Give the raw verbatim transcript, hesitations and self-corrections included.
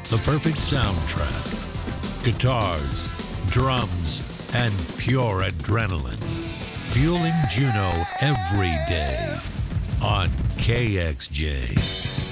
the perfect soundtrack, guitars, drums, and pure adrenaline, fueling Juneau every day on K X J.